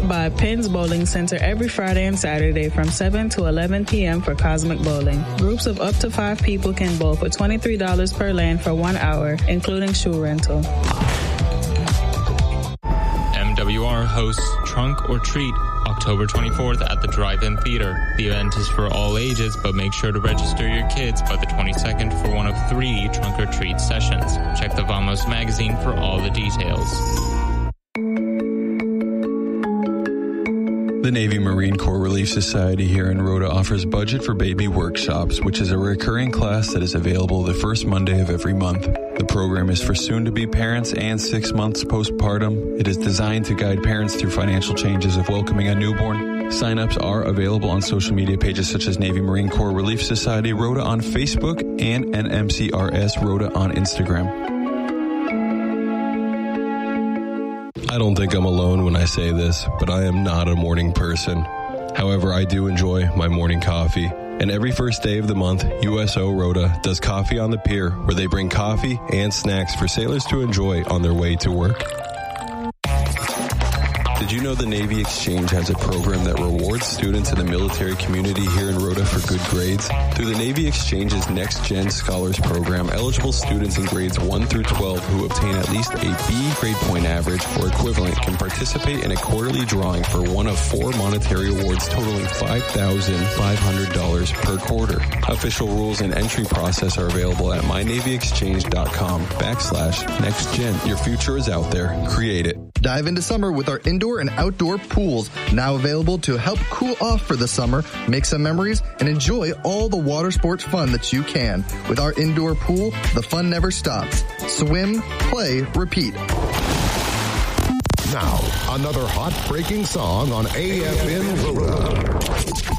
by Pins Bowling Center every Friday and Saturday from 7 to 11 p.m. for Cosmic Bowling. Groups of up to 5 people can bowl for $23 per lane for 1 hour, including shoe rental. MWR hosts Trunk or Treat October 24th at the Drive-In Theater. The event is for all ages, but make sure to register your kids by the 22nd for one of 3 Trunk or Treat sessions. Check the Vamos magazine for all the details. The Navy Marine Corps Relief Society here in Rhoda offers Budget for Baby workshops, which is a recurring class that is available the first Monday of every month. The program is for soon-to-be parents and 6 months postpartum. It is designed to guide parents through financial changes of welcoming a newborn. Sign-ups are available on social media pages such as Navy Marine Corps Relief Society Rhoda on Facebook and NMCRS Rhoda on Instagram. I don't think I'm alone when I say this, but I am not a morning person. However, I do enjoy my morning coffee. And every first day of the month, USO Rhoda does Coffee on the Pier, where they bring coffee and snacks for sailors to enjoy on their way to work. Did you know the Navy Exchange has a program that rewards students in the military community here in Rhoda for good grades? Through the Navy Exchange's Next Gen Scholars Program, eligible students in grades 1 through 12 who obtain at least a B grade point average or equivalent can participate in a quarterly drawing for one of 4 monetary awards totaling $5,500 per quarter. Official rules and entry process are available at mynavyexchange.com/nextgen. Your future is out there. Create it. Dive into summer with our indoor and outdoor pools, now available to help cool off for the summer, make some memories, and enjoy all the water sports fun that you can. With our indoor pool, the fun never stops. Swim, play, repeat. Now, another hot breaking song on AFN Rhoda.